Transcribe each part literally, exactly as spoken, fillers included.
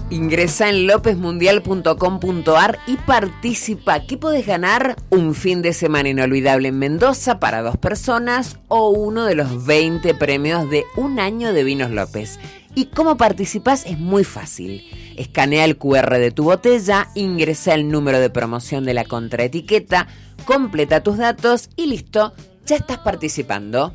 Ingresa en lopez mundial punto com punto ar y participa. ¿Qué podés ganar? Un fin de semana inolvidable en Mendoza para dos personas o uno de los veinte premios de un año de Vinos López. ¿Y cómo participás? Es muy fácil. Escanea el cu erre de tu botella, ingresa el número de promoción de la contraetiqueta, completa tus datos y listo, ya estás participando.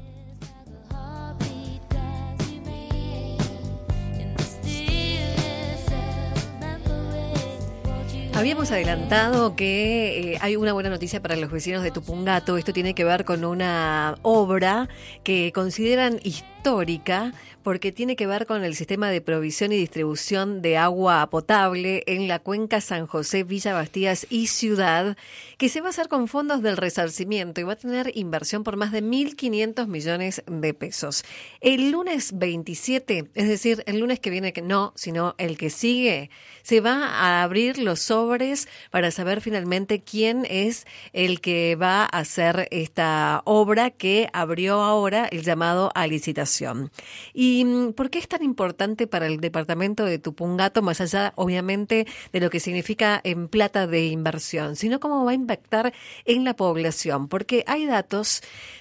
Habíamos adelantado que eh, hay una buena noticia para los vecinos de Tupungato. Esto tiene que ver con una obra que consideran histórica porque tiene que ver con el sistema de provisión y distribución de agua potable en la cuenca San José, Villa Bastías y Ciudad, que se va a hacer con fondos del resarcimiento y va a tener inversión por más de mil quinientos millones de pesos. El lunes veintisiete, es decir, el lunes que viene, que no, sino el que sigue, se va a abrir los sobres para saber finalmente quién es el que va a hacer esta obra que abrió ahora el llamado a licitación. Y ¿Y por qué es tan importante para el departamento de Tupungato, más allá, obviamente, de lo que significa en plata de inversión, sino cómo va a impactar en la población? Porque hay datos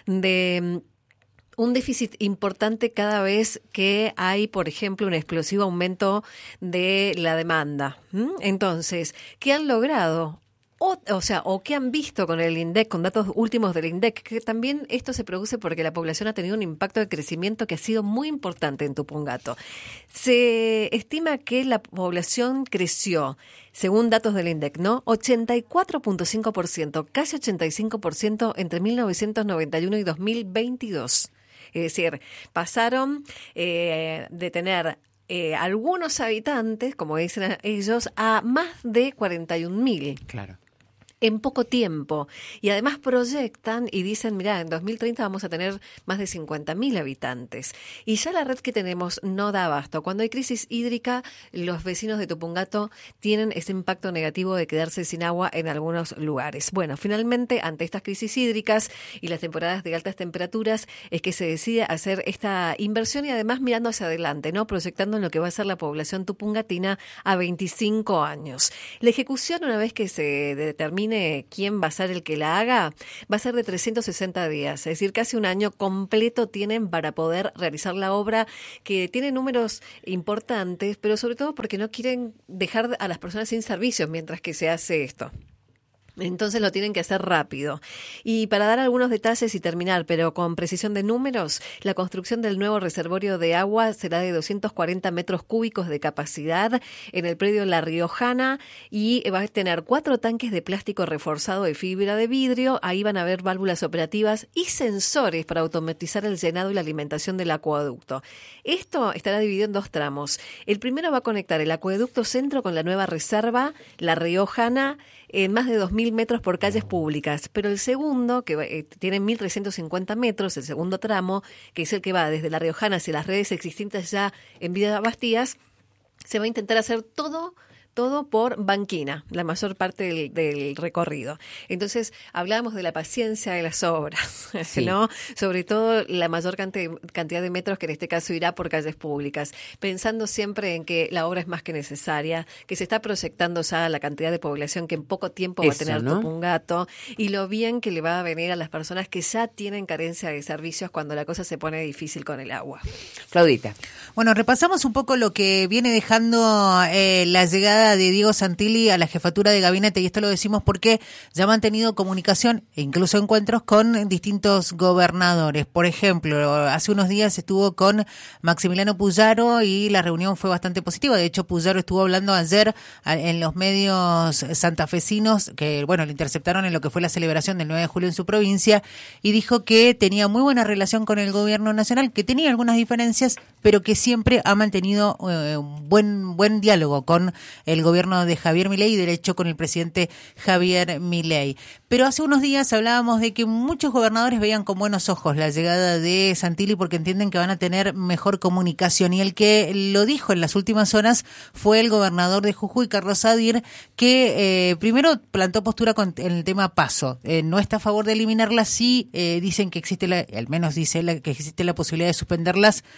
de un déficit importante cada vez que hay, por ejemplo, un explosivo aumento de la demanda. ¿Mm? Entonces, ¿qué han logrado? O, o sea, o qué han visto con el INDEC, con datos últimos del INDEC, que también esto se produce porque la población ha tenido un impacto de crecimiento que ha sido muy importante en Tupungato. Se estima que la población creció, según datos del INDEC, ¿no? ochenta y cuatro punto cinco por ciento, casi ochenta y cinco por ciento entre mil novecientos noventa y uno y dos mil veintidós. Es decir, pasaron eh, de tener eh, algunos habitantes, como dicen ellos, a más de cuarenta y un mil. Claro. En poco tiempo. Y además proyectan y dicen, mirá, en dos mil treinta vamos a tener más de cincuenta mil habitantes. Y ya la red que tenemos no da abasto. Cuando hay crisis hídrica, los vecinos de Tupungato tienen ese impacto negativo de quedarse sin agua en algunos lugares. Bueno, finalmente, ante estas crisis hídricas y las temporadas de altas temperaturas, es que se decide hacer esta inversión y además mirando hacia adelante, ¿no? Proyectando en lo que va a ser la población tupungatina a veinticinco años. La ejecución, una vez que se determine quién va a ser el que la haga, va a ser de trescientos sesenta días, es decir, casi un año completo tienen para poder realizar la obra, que tiene números importantes, pero sobre todo porque no quieren dejar a las personas sin servicios mientras que se hace esto. Entonces lo tienen que hacer rápido. Y para dar algunos detalles y terminar, pero con precisión de números, la construcción del nuevo reservorio de agua será de doscientos cuarenta metros cúbicos de capacidad en el predio La Riojana y va a tener cuatro tanques de plástico reforzado de fibra de vidrio. Ahí van a haber válvulas operativas y sensores para automatizar el llenado y la alimentación del acueducto. Esto estará dividido en dos tramos. El primero va a conectar el acueducto centro con la nueva reserva, La Riojana, en más de dos mil metros por calles públicas, pero el segundo, que eh, tiene mil trescientos cincuenta metros, el segundo tramo, que es el que va desde La Riojana hacia las redes existentes ya en Villa Bastías, se va a intentar hacer todo todo por banquina, la mayor parte del, del recorrido. Entonces, hablábamos de la paciencia de las obras, sí. ¿no? Sobre todo la mayor cantidad de metros que en este caso irá por calles públicas, pensando siempre en que la obra es más que necesaria, que se está proyectando ya la cantidad de población que en poco tiempo Eso, va a tener ¿no? Tupungato, y lo bien que le va a venir a las personas que ya tienen carencia de servicios cuando la cosa se pone difícil con el agua. Claudita. Bueno, repasamos un poco lo que viene dejando eh, la llegada de Diego Santilli a la jefatura de gabinete, y esto lo decimos porque ya han mantenido comunicación e incluso encuentros con distintos gobernadores. Por ejemplo, hace unos días estuvo con Maximiliano Puyaro y la reunión fue bastante positiva. De hecho, Puyaro estuvo hablando ayer en los medios santafesinos que, bueno, le interceptaron en lo que fue la celebración del nueve de julio en su provincia, y dijo que tenía muy buena relación con el gobierno nacional, que tenía algunas diferencias, pero que siempre ha mantenido eh, un buen, buen diálogo con el gobierno de Javier Milei y de hecho con el presidente Javier Milei. Pero hace unos días hablábamos de que muchos gobernadores veían con buenos ojos la llegada de Santilli porque entienden que van a tener mejor comunicación, y el que lo dijo en las últimas horas fue el gobernador de Jujuy, Carlos Sadir, que eh, primero plantó postura con el tema Paso. Eh, no está a favor de eliminarlas, sí eh, dicen que existe, la, al menos dice la, que existe la posibilidad de suspenderlas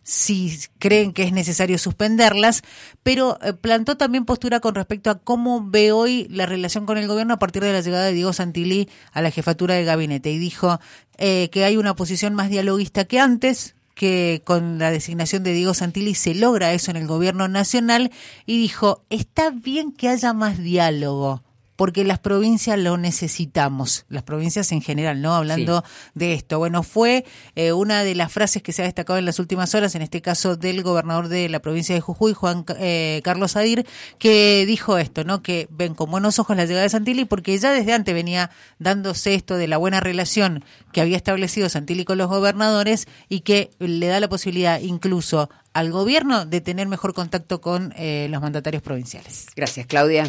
si creen que es necesario suspenderlas, pero eh, plantó también postura con respecto a cómo ve hoy la relación con el gobierno a partir de la llegada de Diego Santilli a la jefatura de gabinete, y dijo eh, que hay una posición más dialoguista que antes, que con la designación de Diego Santilli se logra eso en el gobierno nacional, y dijo, está bien que haya más diálogo, porque las provincias lo necesitamos, las provincias en general, ¿no? Hablando sí. de esto. Bueno, fue eh, una de las frases que se ha destacado en las últimas horas, en este caso del gobernador de la provincia de Jujuy, Juan eh, Carlos Adir, que dijo esto, ¿no? Que ven con buenos ojos la llegada de Santilli, porque ya desde antes venía dándose esto de la buena relación que había establecido Santilli con los gobernadores, y que le da la posibilidad incluso al gobierno de tener mejor contacto con eh, los mandatarios provinciales. Gracias, Claudia.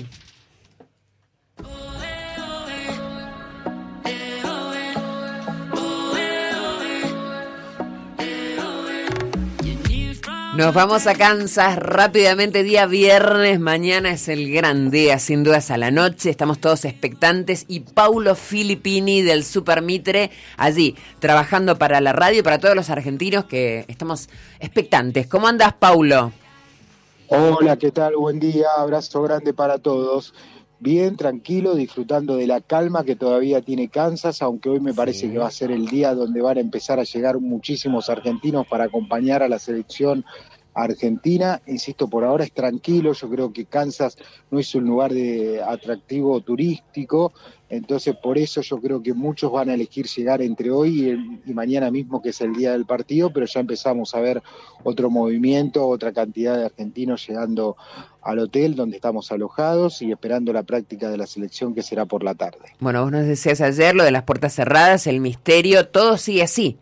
Nos vamos a Kansas rápidamente, día viernes, mañana es el gran día, sin dudas a la noche, estamos todos expectantes, y Paulo Filippini del Super Mitre allí, trabajando para la radio y para todos los argentinos que estamos expectantes. ¿Cómo andas, Paulo? Hola, ¿qué tal? Buen día, abrazo grande para todos. Bien, tranquilo, disfrutando de la calma que todavía tiene Kansas, aunque hoy me parece sí. que va a ser el día donde van a empezar a llegar muchísimos argentinos para acompañar a la selección argentina. Insisto, por ahora es tranquilo, yo creo que Kansas no es un lugar de atractivo turístico, entonces por eso yo creo que muchos van a elegir llegar entre hoy y, el, y mañana mismo, que es el día del partido, pero ya empezamos a ver otro movimiento, otra cantidad de argentinos llegando al hotel donde estamos alojados y esperando la práctica de la selección, que será por la tarde. Bueno, vos nos decías ayer lo de las puertas cerradas, el misterio, todo sigue así.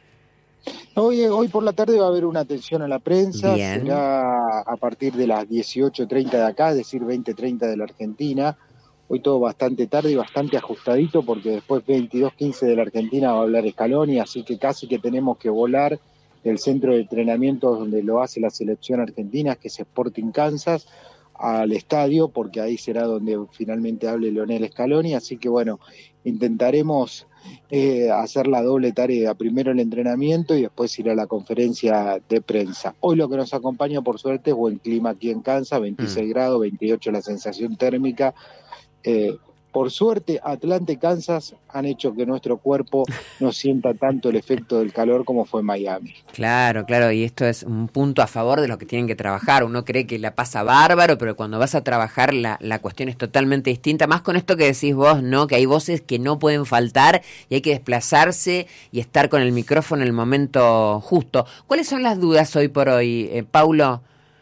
Hoy, hoy por la tarde va a haber una atención a la prensa. Bien. Será a partir de las dieciocho treinta de acá, es decir, veinte treinta de la Argentina. Hoy todo bastante tarde y bastante ajustadito, porque después veintidós quince de la Argentina va a hablar Scaloni, así que casi que tenemos que volar del centro de entrenamiento donde lo hace la selección argentina, que es Sporting Kansas, al estadio, porque ahí será donde finalmente hable Leonel Scaloni, así que bueno, intentaremos eh, hacer la doble tarea, primero el entrenamiento y después ir a la conferencia de prensa. Hoy lo que nos acompaña, por suerte, es buen clima aquí en Kansas, veintiséis mm. grados, veintiocho la sensación térmica. Eh, por suerte, Atlanta y Kansas han hecho que nuestro cuerpo no sienta tanto el efecto del calor como fue Miami. Claro, claro, y esto es un punto a favor de los que tienen que trabajar. Uno cree que la pasa bárbaro, pero cuando vas a trabajar la, la cuestión es totalmente distinta, más con esto que decís vos, ¿no? Que hay voces que no pueden faltar y hay que desplazarse y estar con el micrófono en el momento justo. ¿Cuáles son las dudas hoy por hoy, eh, Paulo?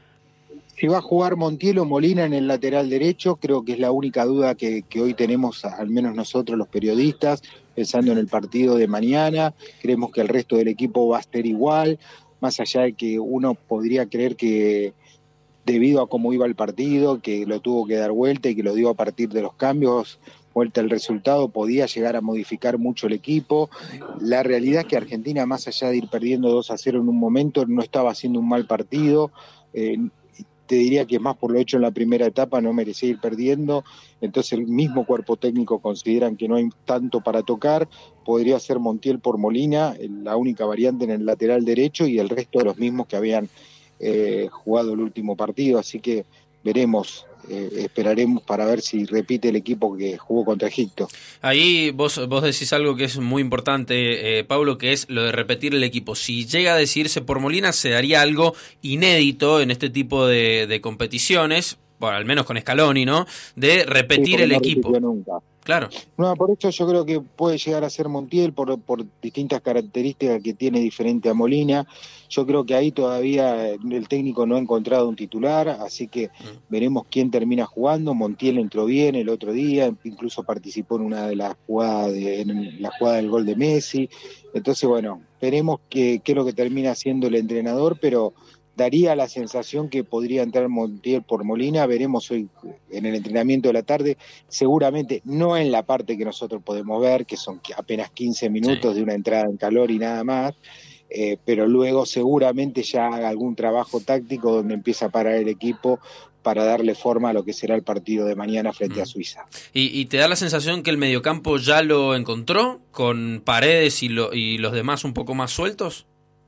Si va a jugar Montiel o Molina en el lateral derecho, creo que es la única duda que, que hoy tenemos, al menos nosotros los periodistas, pensando en el partido de mañana. Creemos que el resto del equipo va a estar igual, más allá de que uno podría creer que debido a cómo iba el partido, que lo tuvo que dar vuelta y que lo dio a partir de los cambios, vuelta el resultado, podía llegar a modificar mucho el equipo. La realidad es que Argentina, más allá de ir perdiendo dos a cero en un momento, no estaba haciendo un mal partido. Eh, te diría que más por lo hecho en la primera etapa no merecía ir perdiendo, entonces el mismo cuerpo técnico consideran que no hay tanto para tocar, podría ser Montiel por Molina, la única variante en el lateral derecho, y el resto de los mismos que habían eh, jugado el último partido, así que veremos. Eh, esperaremos para ver si repite el equipo que jugó contra Egipto. Ahí vos, vos decís algo que es muy importante, eh, Pablo, que es lo de repetir el equipo. Si llega a decidirse por Molina, se daría algo inédito en este tipo de, de competiciones, bueno, al menos con Scaloni, ¿no? De repetir sí, el no equipo. Nunca. Claro. No, por eso yo creo que puede llegar a ser Montiel por, por distintas características que tiene diferente a Molina. Yo creo que ahí todavía el técnico no ha encontrado un titular, así que mm. veremos quién termina jugando. Montiel entró bien el otro día, incluso participó en una de las jugadas, de, en la jugada del gol de Messi. Entonces, bueno, veremos qué, qué es lo que termina haciendo el entrenador, pero daría la sensación que podría entrar Montiel por Molina. Veremos hoy en el entrenamiento de la tarde, seguramente no en la parte que nosotros podemos ver, que son apenas quince minutos sí. de una entrada en calor y nada más, eh, pero luego seguramente ya haga algún trabajo táctico donde empieza a parar el equipo para darle forma a lo que será el partido de mañana frente mm. a Suiza. ¿Y, ¿Y te da la sensación que el mediocampo ya lo encontró, con Paredes y, lo, y los demás un poco más sueltos?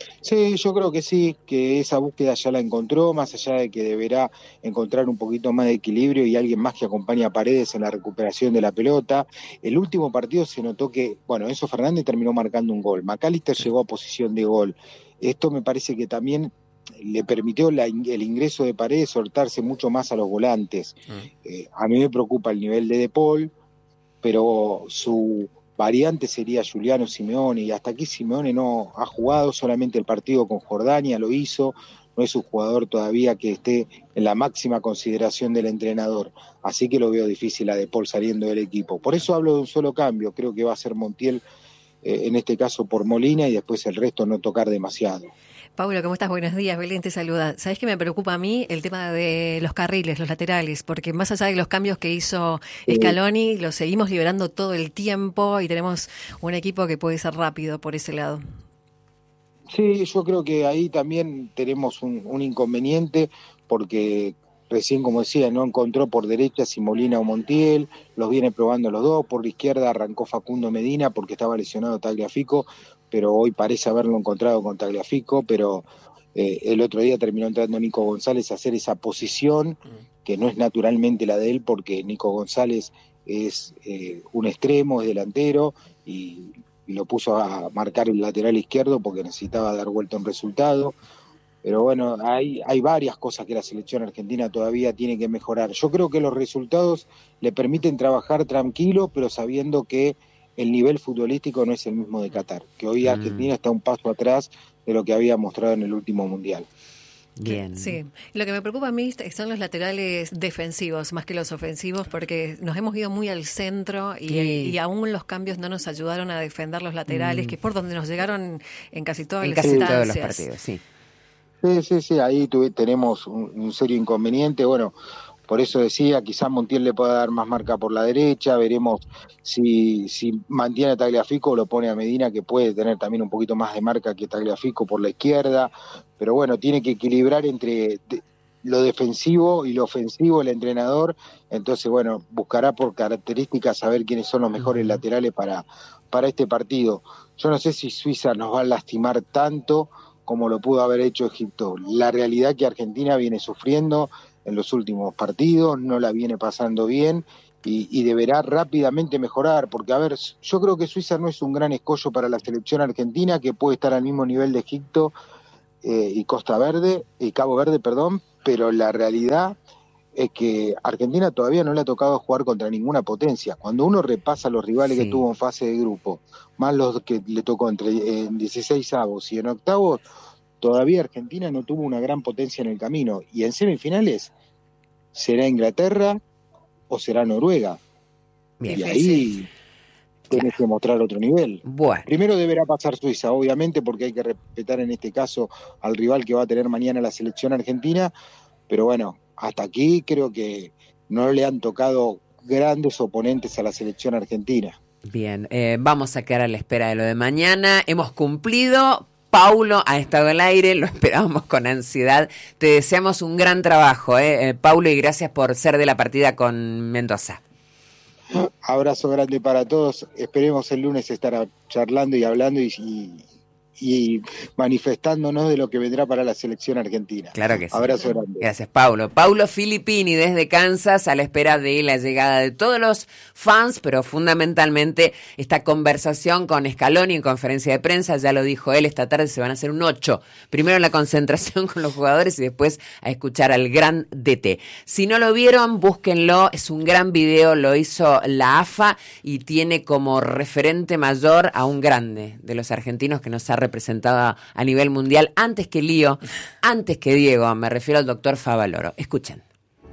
Sí, yo creo que sí, que esa búsqueda ya la encontró, más allá de que deberá encontrar un poquito más de equilibrio y alguien más que acompañe a Paredes en la recuperación de la pelota. El último partido se notó que, bueno, Enzo Fernández terminó marcando un gol, McAllister llegó a posición de gol. Esto me parece que también le permitió la, el ingreso de Paredes soltarse mucho más a los volantes. Mm. Eh, a mí me preocupa el nivel de De Paul, pero su variante sería Giuliano Simeone, y hasta aquí Simeone no ha jugado, solamente el partido con Jordania lo hizo, no es un jugador todavía que esté en la máxima consideración del entrenador, así que lo veo difícil a De Paul saliendo del equipo. Por eso hablo de un solo cambio, creo que va a ser Montiel, eh, en este caso por Molina, y después el resto no tocar demasiado. Paulo, ¿cómo estás? Buenos días, Belén te saluda. ¿Sabés qué me preocupa a mí? El tema de los carriles, los laterales, porque más allá de los cambios que hizo Scaloni, los seguimos liberando todo el tiempo y tenemos un equipo que puede ser rápido por ese lado. Sí, yo creo que ahí también tenemos un, un inconveniente, porque recién, como decía, no encontró por derecha si Molina o Montiel, los viene probando los dos, por la izquierda arrancó Facundo Medina porque estaba lesionado Tagliafico, pero hoy parece haberlo encontrado con Tagliafico, pero eh, el otro día terminó entrando Nico González a hacer esa posición, que no es naturalmente la de él, porque Nico González es eh, un extremo, es delantero, y, y lo puso a marcar el lateral izquierdo porque necesitaba dar vuelta a un resultado. Pero bueno, hay, hay varias cosas que la selección argentina todavía tiene que mejorar. Yo creo que los resultados le permiten trabajar tranquilo, pero sabiendo que el nivel futbolístico no es el mismo de Qatar, que hoy Argentina está un paso atrás de lo que había mostrado en el último Mundial. Bien. Sí, lo que me preocupa a mí son los laterales defensivos más que los ofensivos, porque nos hemos ido muy al centro y, sí. y aún los cambios no nos ayudaron a defender los laterales, mm. que es por donde nos llegaron en casi todas en las casi instancias. todos los partidos, sí. Sí, sí, sí, ahí tuve, tenemos un, un serio inconveniente, bueno, por eso decía, quizás Montiel le pueda dar más marca por la derecha, veremos si, si mantiene a Tagliafico o lo pone a Medina, que puede tener también un poquito más de marca que Tagliafico por la izquierda, pero bueno, tiene que equilibrar entre de, lo defensivo y lo ofensivo el entrenador, entonces bueno, buscará por características saber quiénes son los mejores laterales para, para este partido. Yo no sé si Suiza nos va a lastimar tanto como lo pudo haber hecho Egipto. La realidad es que Argentina viene sufriendo en los últimos partidos, no la viene pasando bien y, y deberá rápidamente mejorar, porque a ver, yo creo que Suiza no es un gran escollo para la selección argentina, que puede estar al mismo nivel de Egipto eh, y Costa Verde, y Cabo Verde, perdón, pero la realidad es que Argentina todavía no le ha tocado jugar contra ninguna potencia. Cuando uno repasa los rivales sí. que tuvo en fase de grupo, más los que le tocó entre en dieciséis avos y en octavos, todavía Argentina no tuvo una gran potencia en el camino. Y en semifinales, ¿será Inglaterra o será Noruega? Bien, y ahí sí. tenés que mostrar otro nivel. Bueno. Primero deberá pasar Suiza, obviamente, porque hay que respetar en este caso al rival que va a tener mañana la selección argentina, pero bueno, hasta aquí creo que no le han tocado grandes oponentes a la selección argentina. Bien, eh, vamos a quedar a la espera de lo de mañana. Hemos cumplido. Paulo ha estado al aire, lo esperábamos con ansiedad. Te deseamos un gran trabajo, ¿eh? Eh, Paulo, y gracias por ser de la partida con Mendoza. Abrazo grande para todos. Esperemos el lunes estar charlando y hablando y, y, y manifestándonos de lo que vendrá para la selección argentina. Claro que sí. Abrazo grande. Gracias, Paulo. Paulo Filippini desde Kansas, a la espera de la llegada de todos los fans, pero fundamentalmente esta conversación con Scaloni en conferencia de prensa, ya lo dijo él, esta tarde se van a hacer un ocho. Primero la concentración con los jugadores y después a escuchar al gran D T. Si no lo vieron, búsquenlo, es un gran video, lo hizo la A F A y tiene como referente mayor a un grande de los argentinos que nos ha representado a nivel mundial, antes que Lío, antes que Diego, me refiero al doctor Favaloro. Escuchen.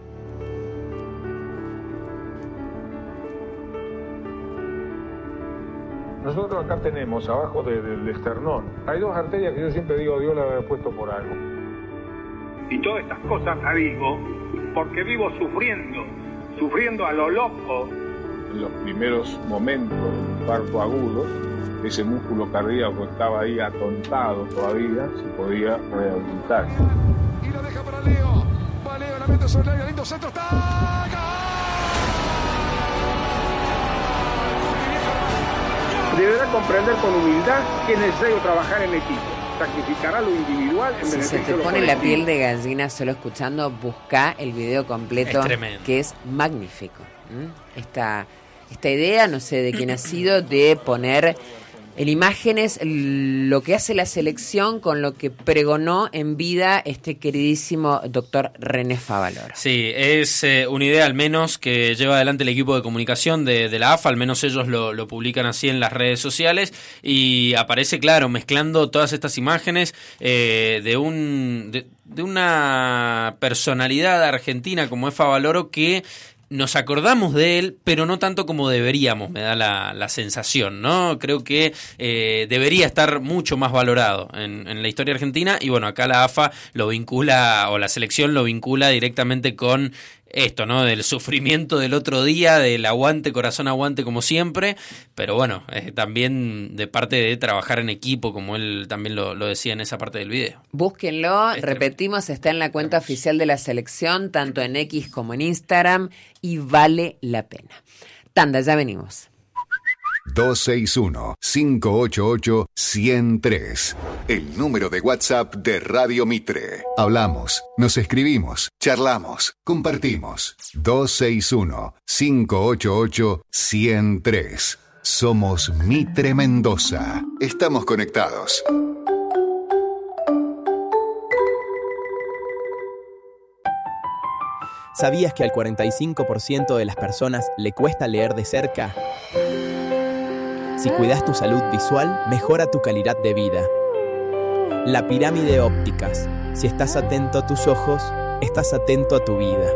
Nosotros acá tenemos, abajo de, de, del esternón, hay dos arterias que yo siempre digo, Dios las había puesto por algo. Y todas estas cosas las digo porque vivo sufriendo, sufriendo a lo loco. En los primeros momentos del parto agudo, ese músculo cardíaco estaba ahí atontado todavía, se podía rehabilitar. Y lo deja para Leo, va Leo, la mete sobre el lindo centro, está... Deberá comprender con humildad que es necesario trabajar en equipo. sacrificará lo individual en Si beneficio se te de lo pone la colectivo. piel de gallina solo escuchando, busca el video completo, Es tremendo. que es magnífico. ¿Mm? Esta, esta idea, no sé de quién ha sido, de poner en imágenes lo que hace la selección con lo que pregonó en vida este queridísimo doctor René Favaloro. Sí, es eh, una idea al menos que lleva adelante el equipo de comunicación de, de la A F A, al menos ellos lo, lo publican así en las redes sociales y aparece, claro, mezclando todas estas imágenes eh, de un de, de una personalidad argentina como es Favaloro que nos acordamos de él, pero no tanto como deberíamos, me da la, la sensación, ¿no? Creo que eh, debería estar mucho más valorado en, en la historia argentina y bueno, acá la A F A lo vincula, o la selección lo vincula directamente con esto, ¿no? Del sufrimiento del otro día, del aguante, corazón aguante como siempre, pero bueno, eh, también de parte de trabajar en equipo, como él también lo, lo decía en esa parte del video. Búsquenlo, Es repetimos, está en la cuenta oficial de la selección, tanto en X como en Instagram, y vale la pena. Tanda, ya venimos. dos seis uno, cinco ocho ocho, uno cero tres. El número de WhatsApp de Radio Mitre. Hablamos, nos escribimos, charlamos, compartimos. dos seis uno, cinco ocho ocho, uno cero tres. Somos Mitre Mendoza. Estamos conectados. ¿Sabías que al cuarenta y cinco por ciento de las personas le cuesta leer de cerca? Si cuidas tu salud visual, mejora tu calidad de vida. La pirámide ópticas. Si estás atento a tus ojos, estás atento a tu vida.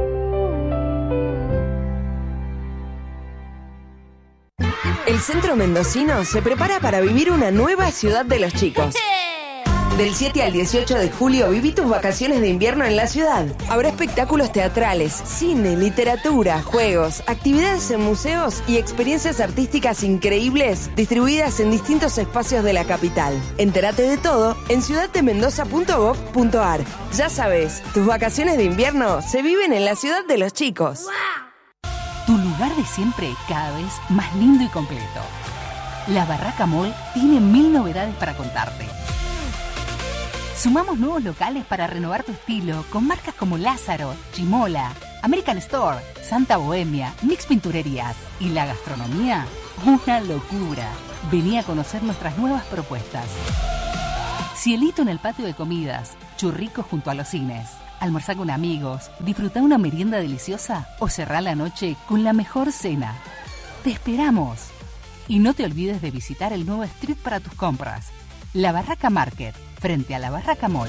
El centro mendocino se prepara para vivir una nueva ciudad de los chicos. Del siete al dieciocho de julio viví tus vacaciones de invierno en la ciudad. Habrá espectáculos teatrales, cine, literatura, juegos, actividades en museos y experiencias artísticas increíbles distribuidas en distintos espacios de la capital. Entérate de todo en ciudad de mendoza punto gob punto ar. Ya sabes, tus vacaciones de invierno se viven en la ciudad de los chicos. Tu lugar de siempre cada vez más lindo y completo. La Barraca Mall tiene mil novedades para contarte. Sumamos nuevos locales para renovar tu estilo con marcas como Lázaro, Chimola, American Store, Santa Bohemia, Mix Pinturerías y la gastronomía, una locura. Vení a conocer nuestras nuevas propuestas. Cielito en el patio de comidas, churricos junto a los cines. Almorzá con amigos, disfrutá una merienda deliciosa o cerrá la noche con la mejor cena. ¡Te esperamos! Y no te olvides de visitar el nuevo street para tus compras. La Barraca Market, frente a la Barraca Mall.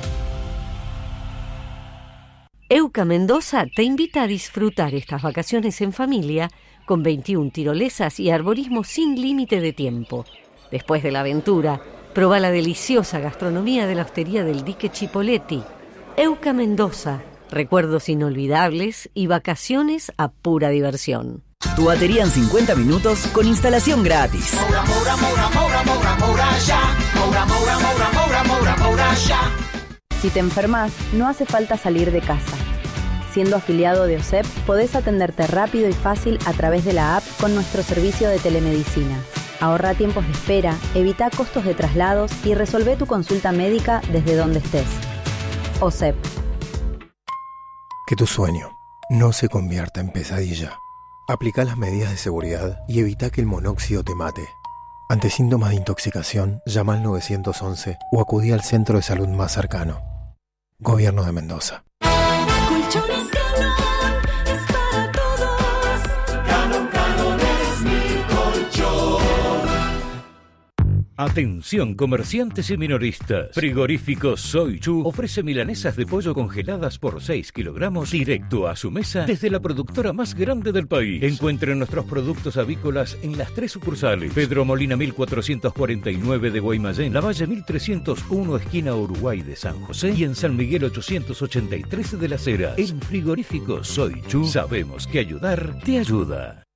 Euca Mendoza te invita a disfrutar estas vacaciones en familia con veintiuna tirolesas y arborismo sin límite de tiempo. Después de la aventura, proba la deliciosa gastronomía de la hostería del Dique Chipoletti. Euca Mendoza, recuerdos inolvidables y vacaciones a pura diversión. Tu batería en cincuenta minutos con instalación gratis. Moura, moura, moura, moura, moura, moura, ya. Moura, moura, moura, moura, moura, moura, ya. Si te enfermas, no hace falta salir de casa. Siendo afiliado de O S E P, podés atenderte rápido y fácil a través de la app con nuestro servicio de telemedicina. Ahorra tiempos de espera, evita costos de traslados y resolvé tu consulta médica desde donde estés. O S E P. Que tu sueño no se convierta en pesadilla. Aplica las medidas de seguridad y evita que el monóxido te mate. Ante síntomas de intoxicación, llama al nueve once o acudí al centro de salud más cercano. Gobierno de Mendoza. Colchones Canon es para todos. Canon, Canon es mi colchón. Atención comerciantes y minoristas. Frigorífico Soy Chu ofrece milanesas de pollo congeladas por seis kilogramos directo a su mesa desde la productora más grande del país. Encuentren nuestros productos avícolas en las tres sucursales. Pedro Molina mil cuatrocientos cuarenta y nueve de Guaymallén, La Valle mil trescientos uno esquina Uruguay de San José y en San Miguel ochocientos ochenta y tres de Las Heras. En Frigorífico Soy Chu sabemos que ayudar te ayuda.